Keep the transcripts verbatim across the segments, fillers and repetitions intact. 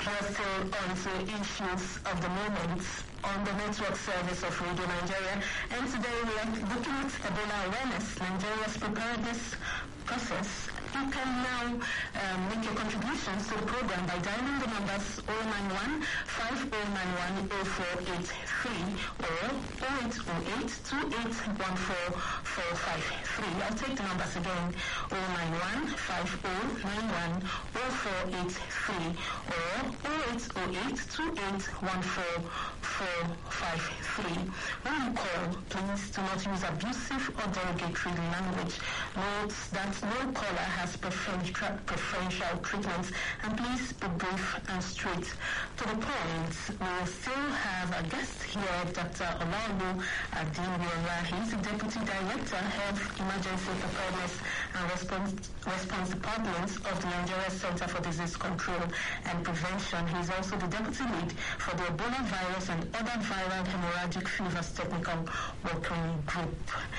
We're still on to issues of the moment on the network service of Radio Nigeria, and today we are looking at Ebola awareness, Nigeria's preparedness process. You can now um, make your contributions to the program by dialing the numbers zero nine one, five zero nine one, zero four eight three or zero eight zero eight, two eight one four, four five three. I'll take the numbers again, zero nine one, five zero nine one, zero four eight three or zero eight zero eight, two eight one four, four five three. When you call, please do not use abusive or derogatory language. Note that no caller has preferential, preferential treatment, and please be brief and straight to the point. We still have a guest here, Doctor Olaolu Adinwola. He is the Deputy Director, Health Emergency Preparedness and Response, Response Department of the Nigeria Center for Disease Control and Prevention. He is also the Deputy Lead for the Ebola virus and other viral hemorrhagic fevers technical working group.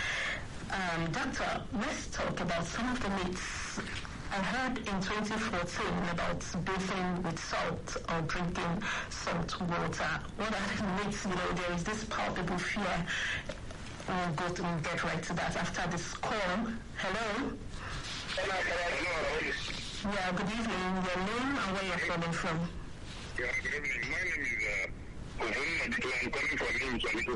Um, doctor, let's talk about some of the myths. I heard in twenty fourteen about bathing with salt or drinking salt water. What are the myths? You know, there is this palpable fear. We'll go to get right to that after this call. Hello? Hello, hello. Yeah, good evening. Your name and where you're calling from? Yeah, good evening. My name is uh, I'm calling from Nims and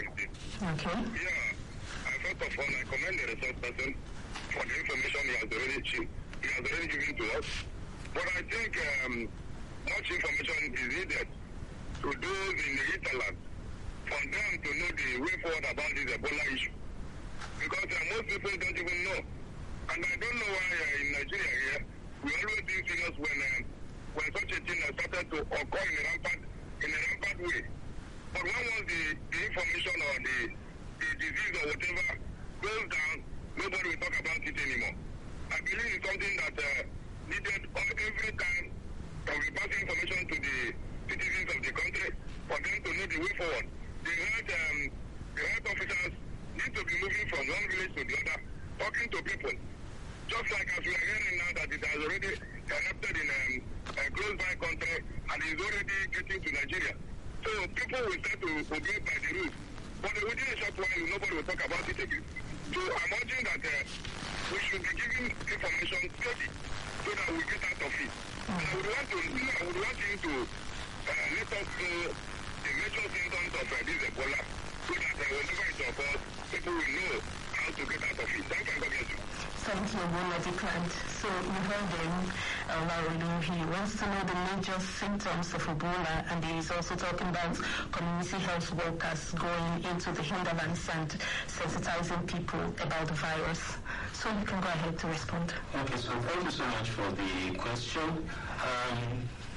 Okay. Yeah. First of all, I commend the resource person for the information he has already he has already given to us. But I think um, much information is needed to those in the hinterland for them to know the way forward about this Ebola issue. Because uh, most people don't even know. And I don't know why uh, in Nigeria here, we always being serious when, uh, when such a thing has started to occur in a rampant, in a rampant way. But when was the, the information or the the disease or whatever goes down, nobody will talk about it anymore. I believe it's something that uh, needed every time that we pass information to the citizens of the country for them to know the way forward. The health, um, the health officers need to be moving from one village to the other, talking to people. Just like as we are hearing now that it has already erupted in um, a close by country and is already getting to Nigeria. So people will start to obey by the rules. But within a short while, nobody will talk about it again. So I'm urging that uh, we should be giving information steady so that we get out of it. Mm-hmm. And I would want to, I would want you to uh, let us know the major symptoms of uh, this Ebola so that uh, whenever it occurs, people will know how to get out of it. Thank you, God bless you. Thank you, Ebola declined. So you heard him, Olaolu. He wants to know the major symptoms of Ebola, and he is also talking about community health workers going into the hinterlands and sensitizing people about the virus. So you can go ahead to respond. Okay, so thank you so much for the question. Um,